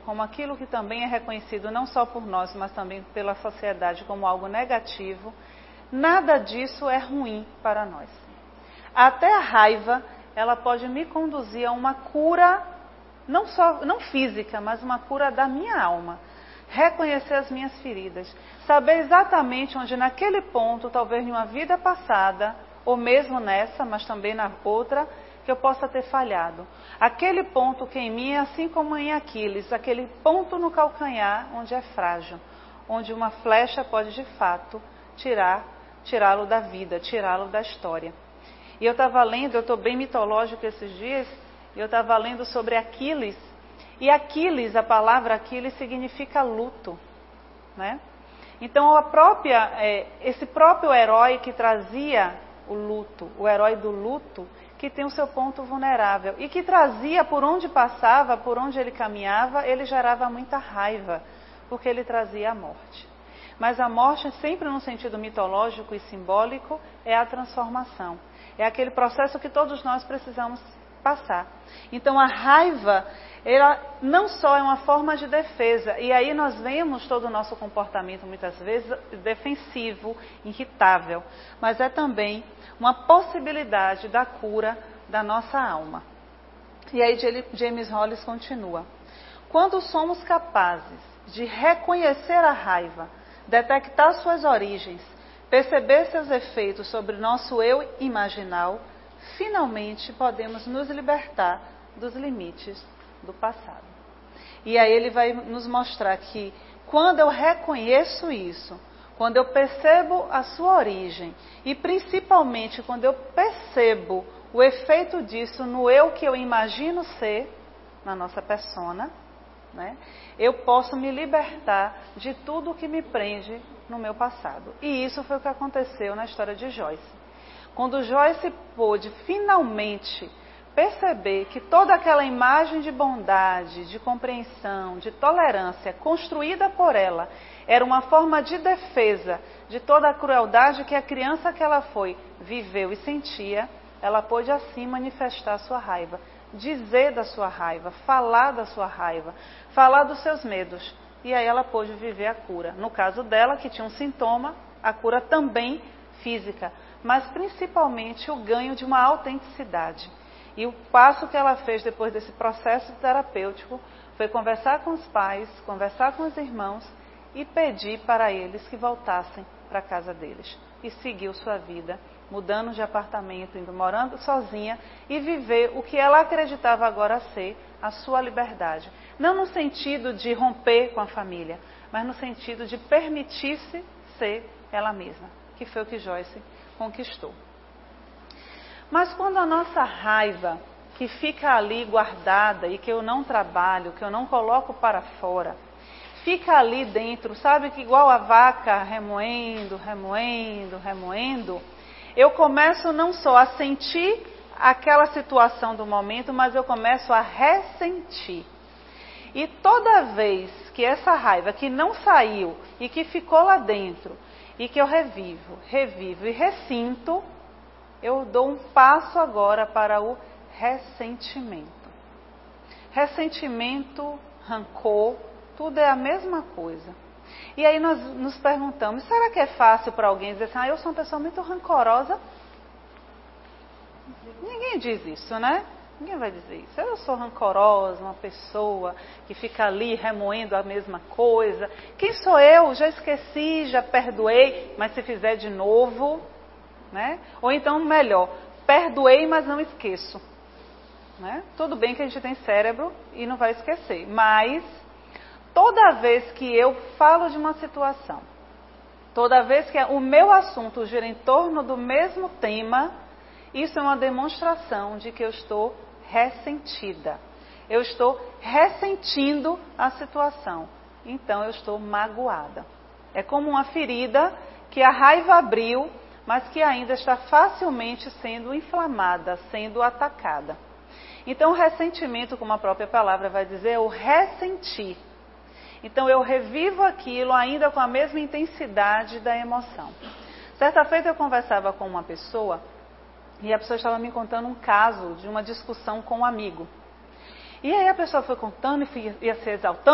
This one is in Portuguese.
como aquilo que também é reconhecido não só por nós, mas também pela sociedade como algo negativo, nada disso é ruim para nós. Até a raiva, ela pode me conduzir a uma cura, não física, mas uma cura da minha alma. Reconhecer as minhas feridas, saber exatamente onde naquele ponto, talvez em uma vida passada, ou mesmo nessa, mas também na outra, que eu possa ter falhado. Aquele ponto que em mim é assim como em Aquiles, aquele ponto no calcanhar onde é frágil, onde uma flecha pode de fato tirá-lo da vida, tirá-lo da história. E eu estava lendo, eu estou bem mitológico esses dias, e eu estava lendo sobre Aquiles. E Aquiles, a palavra Aquiles significa luto, né? Então esse próprio herói que trazia o luto, o herói do luto, que tem o seu ponto vulnerável e que trazia por onde passava, por onde ele caminhava, ele gerava muita raiva, porque ele trazia a morte. Mas a morte, sempre num sentido mitológico e simbólico, é a transformação. É aquele processo que todos nós precisamos passar. Então a raiva, ela não só é uma forma de defesa, e aí nós vemos todo o nosso comportamento muitas vezes defensivo, irritável, mas é também uma possibilidade da cura da nossa alma. E aí James Hollis continua: quando somos capazes de reconhecer a raiva, detectar suas origens, perceber seus efeitos sobre nosso eu imaginal, finalmente podemos nos libertar dos limites do passado. E aí ele vai nos mostrar que quando eu reconheço isso, quando eu percebo a sua origem e principalmente quando eu percebo o efeito disso no eu que eu imagino ser, na nossa persona, né, eu posso me libertar de tudo que me prende no meu passado. E isso foi o que aconteceu na história de Joyce. Quando Joyce pôde finalmente perceber que toda aquela imagem de bondade, de compreensão, de tolerância construída por ela era uma forma de defesa de toda a crueldade que a criança que ela foi viveu e sentia, ela pôde assim manifestar sua raiva, dizer da sua raiva, falar da sua raiva, falar dos seus medos. E aí ela pôde viver a cura. No caso dela, que tinha um sintoma, a cura também física, mas principalmente o ganho de uma autenticidade. E o passo que ela fez depois desse processo terapêutico foi conversar com os pais, conversar com os irmãos e pedir para eles que voltassem para a casa deles. E seguiu sua vida, mudando de apartamento, indo morando sozinha e viver o que ela acreditava agora ser a sua liberdade. Não no sentido de romper com a família, mas no sentido de permitir-se ser ela mesma, que foi o que Joyce conquistou. Mas quando a nossa raiva, que fica ali guardada e que eu não trabalho, que eu não coloco para fora, fica ali dentro, sabe, que igual a vaca remoendo, eu começo não só a sentir aquela situação do momento, mas eu começo a ressentir. E toda vez que essa raiva que não saiu e que ficou lá dentro, e que eu revivo e ressinto, eu dou um passo agora para o ressentimento. Ressentimento, rancor, tudo é a mesma coisa. E aí nós nos perguntamos, será que é fácil para alguém dizer assim, eu sou uma pessoa muito rancorosa? Ninguém diz isso, né? Ninguém vai dizer isso. Eu sou rancorosa, uma pessoa que fica ali remoendo a mesma coisa. Quem sou eu? Já esqueci, já perdoei, mas se fizer de novo, né? Ou então, melhor, perdoei, mas não esqueço. Né? Tudo bem que a gente tem cérebro e não vai esquecer, mas toda vez que eu falo de uma situação, toda vez que o meu assunto gira em torno do mesmo tema, isso é uma demonstração de que eu estou ressentida. Eu estou ressentindo a situação. Então eu estou magoada. É como uma ferida que a raiva abriu, mas que ainda está facilmente sendo inflamada, sendo atacada. Então o ressentimento, como a própria palavra vai dizer, é o ressentir. Então eu revivo aquilo ainda com a mesma intensidade da emoção. Certa feita eu conversava com uma pessoa e a pessoa estava me contando um caso de uma discussão com um amigo. E aí a pessoa foi contando e ia se exaltando.